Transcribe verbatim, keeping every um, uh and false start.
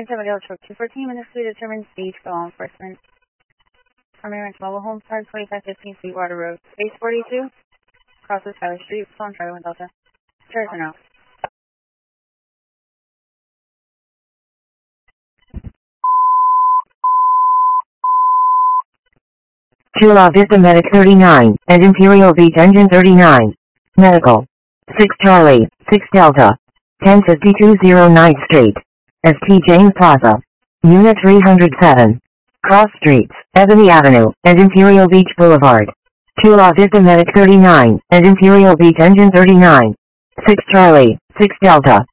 Primary Seven Delta Truck two fourteen, Ministry determined stage for law enforcement. Primary Ranch Mobile Home Park, twenty-five fifteen Sweetwater Road. Base forty-two, crosses Tyler Street, phone Charlie one Delta. Turn out. Chula Vista Medic thirty-nine, and Imperial Beach Engine thirty-nine. Medical. six Charlie, six Delta. ten fifty-two oh ninth Street. S T James Plaza. Unit three oh seven. Cross Streets, Ebony Avenue, and Imperial Beach Boulevard. Chula Vista Medic thirty-nine, and Imperial Beach Engine thirty-nine. six Charlie, six Delta.